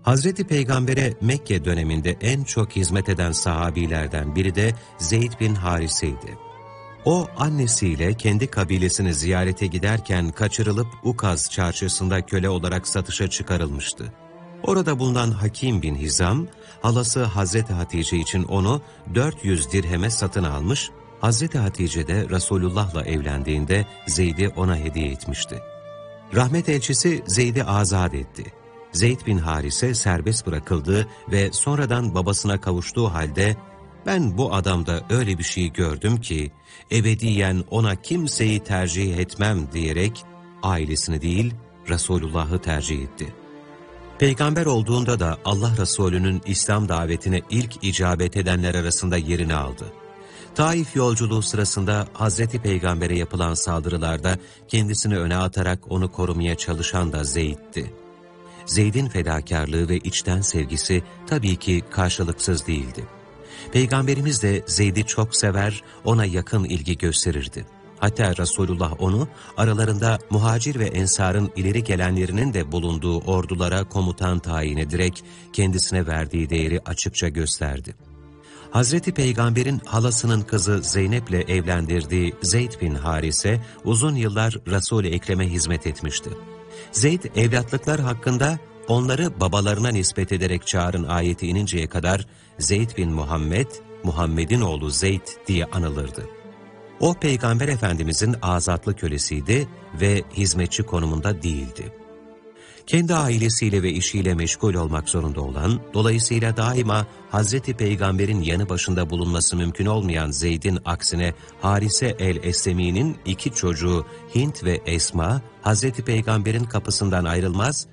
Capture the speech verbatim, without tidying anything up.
Hazreti Peygamber'e Mekke döneminde en çok hizmet eden sahabilerden biri de Zeyd bin Harise'ydi. O, annesiyle kendi kabilesini ziyarete giderken kaçırılıp Ukaz çarşısında köle olarak satışa çıkarılmıştı. Orada bulunan Hakim bin Hizam, halası Hazreti Hatice için onu dört yüz dirheme satın almış, Hazreti Hatice de Resulullah'la evlendiğinde Zeyd'i ona hediye etmişti. Rahmet elçisi Zeyd'i azat etti. Zeyd bin Harise serbest bırakıldı ve sonradan babasına kavuştuğu halde, "Ben bu adamda öyle bir şey gördüm ki, ebediyen ona kimseyi tercih etmem" diyerek ailesini değil, Resulullah'ı tercih etti. Peygamber olduğunda da Allah Resulü'nün İslam davetine ilk icabet edenler arasında yerini aldı. Taif yolculuğu sırasında Hazreti Peygamber'e yapılan saldırılarda kendisini öne atarak onu korumaya çalışan da Zeyd'ti. Zeyd'in fedakarlığı ve içten sevgisi tabii ki karşılıksız değildi. Peygamberimiz de Zeyd'i çok sever, ona yakın ilgi gösterirdi. Hatta Resulullah onu aralarında muhacir ve ensarın ileri gelenlerinin de bulunduğu ordulara komutan tayin ederek kendisine verdiği değeri açıkça gösterdi. Hazreti Peygamber'in halasının kızı Zeynep'le evlendirdiği Zeyd bin Harise uzun yıllar Resul-i Ekrem'e hizmet etmişti. Zeyd evlatlıklar hakkında onları babalarına nispet ederek çağırın ayeti ininceye kadar Zeyd bin Muhammed, Muhammed'in oğlu Zeyd diye anılırdı. O Peygamber Efendimizin azatlı kölesiydi ve hizmetçi konumunda değildi. Kendi ailesiyle ve işiyle meşgul olmak zorunda olan, dolayısıyla daima Hazreti Peygamber'in yanı başında bulunması mümkün olmayan Zeyd'in aksine Harise el-Eslemi'nin iki çocuğu Hint ve Esma, Hazreti Peygamber'in kapısından ayrılmaz,